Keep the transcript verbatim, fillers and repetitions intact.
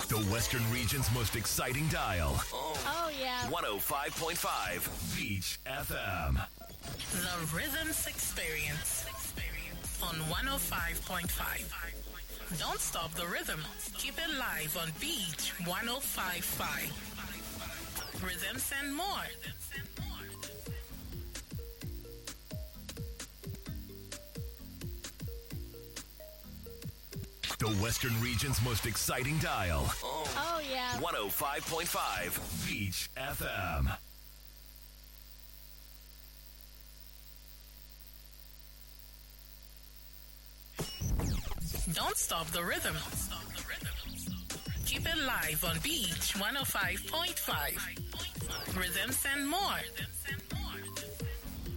The Western region's most exciting dial. Oh, yeah. one oh five point five Beach F M. The Rhythms Experience on one oh five point five. Don't stop the rhythm. Keep it live on Beach one oh five point five. Rhythms and more. The Western region's most exciting dial. Oh, yeah. one oh five point five Beach F M. Don't stop the rhythm. Keep it live on Beach one oh five point five. Rhythms and more.